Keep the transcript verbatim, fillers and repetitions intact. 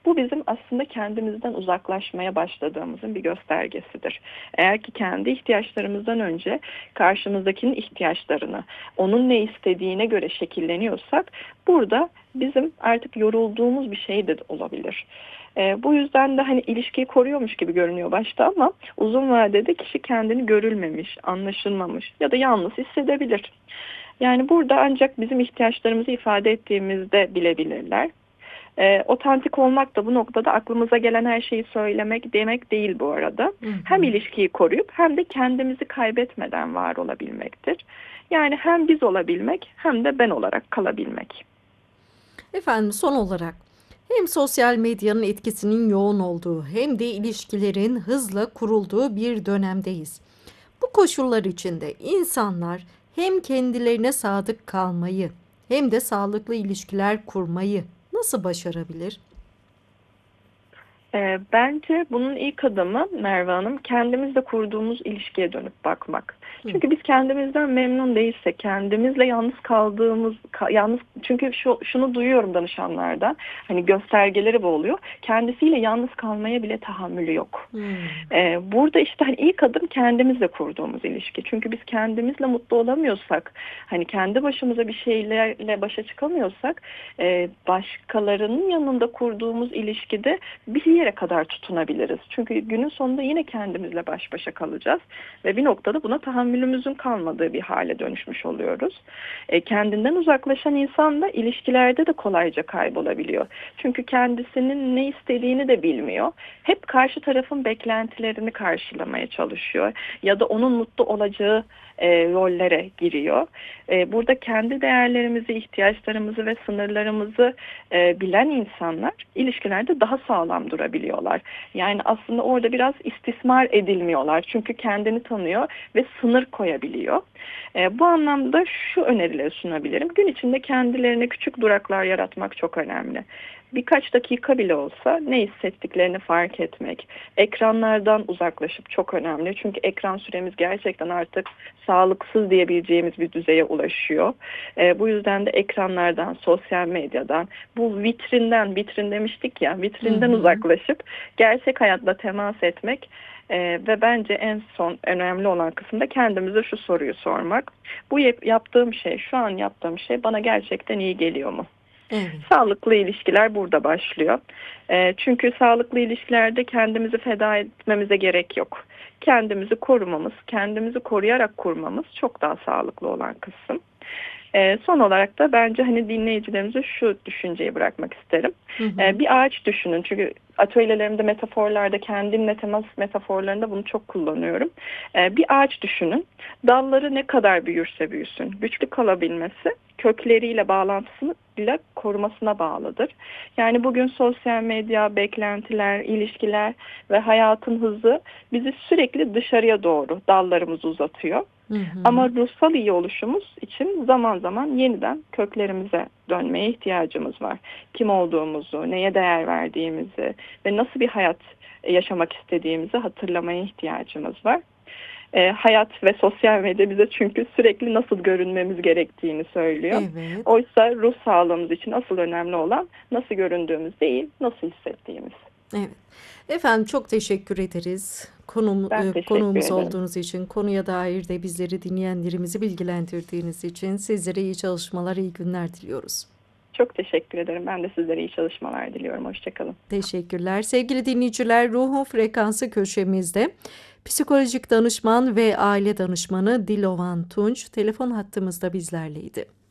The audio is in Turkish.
Bu bizim aslında kendimizden uzaklaşmaya başladığımızın bir göstergesidir. Eğer ki kendi ihtiyaçlarımızdan önce karşımızdakinin ihtiyaçlarını, onun ne istediğine göre şekilleniyorsak, burada bizim artık yorulduğumuz bir şey de olabilir. E, bu yüzden de hani ilişkiyi koruyormuş gibi görünüyor başta ama uzun vadede kişi kendini görülmemiş, anlaşılmamış ya da yalnız hissedebilir. Yani burada ancak bizim ihtiyaçlarımızı ifade ettiğimizde bilebilirler. E, otantik olmak da bu noktada aklımıza gelen her şeyi söylemek demek değil bu arada. Hı Hem hı. ilişkiyi koruyup hem de kendimizi kaybetmeden var olabilmektir. Yani hem biz olabilmek hem de ben olarak kalabilmek. Efendim, son olarak hem sosyal medyanın etkisinin yoğun olduğu hem de ilişkilerin hızla kurulduğu bir dönemdeyiz. Bu koşullar içinde insanlar hem kendilerine sadık kalmayı hem de sağlıklı ilişkiler kurmayı nasıl başarabilir? Ee, bence bunun ilk adımı Merve Hanım kendimizle kurduğumuz ilişkiye dönüp bakmak. Hı. Çünkü biz kendimizden memnun değilsek, kendimizle yalnız kaldığımız, ka- yalnız çünkü şu, şunu duyuyorum danışanlardan, hani göstergeleri bu oluyor. Kendisiyle yalnız kalmaya bile tahammülü yok. Hmm. Ee, burada işte hani ilk adım kendimizle kurduğumuz ilişki. Çünkü biz kendimizle mutlu olamıyorsak, hani kendi başımıza bir şeylerle başa çıkamıyorsak, e, başkalarının yanında kurduğumuz ilişkide bir yere kadar tutunabiliriz. Çünkü günün sonunda yine kendimizle baş başa kalacağız ve bir noktada buna tahammülümüzün kalmadığı bir hale dönüşmüş oluyoruz. E, kendinden uzaklaşan insan da ilişkilerde de kolayca kaybolabiliyor. Çünkü kendisinin ne istediğini de bilmiyor. Hep karşı tarafın beklentilerini karşılamaya çalışıyor ya da onun mutlu olacağı e, rollere giriyor. E, burada kendi değerlerimizi, ihtiyaçlarımızı ve sınırlarımızı e, bilen insanlar ilişkilerde daha sağlam durabiliyorlar. Yani aslında orada biraz istismar edilmiyorlar. Çünkü kendini tanıyor ve sınır koyabiliyor. E, bu anlamda şu önerileri sunabilirim. Gün içinde kendilerine küçük duraklar yaratmak çok önemli. Birkaç dakika bile olsa ne hissettiklerini fark etmek, ekranlardan uzaklaşıp çok önemli. Çünkü ekran süremiz gerçekten artık sağlıksız diyebileceğimiz bir düzeye ulaşıyor. E, bu yüzden de ekranlardan, sosyal medyadan, bu vitrinden, vitrin demiştik ya, Hı vitrinden hı. uzaklaşıp gerçek hayatla temas etmek e, ve bence en son önemli olan kısımda kendimize şu soruyu sormak. Bu yap- yaptığım şey, şu an yaptığım şey bana gerçekten iyi geliyor mu? Evet. Sağlıklı ilişkiler burada başlıyor. E, çünkü sağlıklı ilişkilerde kendimizi feda etmemize gerek yok. Kendimizi korumamız, kendimizi koruyarak kurmamız çok daha sağlıklı olan kısım. E, son olarak da bence hani dinleyicilerimize şu düşünceyi bırakmak isterim. Hı hı. E, bir ağaç düşünün. Çünkü atölyelerimde metaforlarda, kendimle temas metaforlarında bunu çok kullanıyorum. E, bir ağaç düşünün. Dalları ne kadar büyürse büyüsün, güçlü kalabilmesi kökleriyle bağlantısıyla korumasına bağlıdır. Yani bugün sosyal medya, beklentiler, ilişkiler ve hayatın hızı bizi sürekli dışarıya doğru dallarımızı uzatıyor. Hı hı. Ama ruhsal iyi oluşumuz için zaman zaman yeniden köklerimize dönmeye ihtiyacımız var. Kim olduğumuzu, neye değer verdiğimizi ve nasıl bir hayat yaşamak istediğimizi hatırlamaya ihtiyacımız var. E, hayat ve sosyal medya bize çünkü sürekli nasıl görünmemiz gerektiğini söylüyor. Evet. Oysa ruh sağlığımız için asıl önemli olan nasıl göründüğümüz değil, nasıl hissettiğimiz. Evet. Efendim, çok teşekkür ederiz. Konum, Ben e, teşekkür konuğumuz ederim. olduğunuz için, konuya dair de bizleri dinleyenlerimizi bilgilendirdiğiniz için sizlere iyi çalışmalar, iyi günler diliyoruz. Çok teşekkür ederim. Ben de sizlere iyi çalışmalar diliyorum. Hoşçakalın. Teşekkürler. Sevgili dinleyiciler, Ruhun Frekansı köşemizde psikolojik danışman ve aile danışmanı Dilovan Tunç telefon hattımızda bizlerleydi.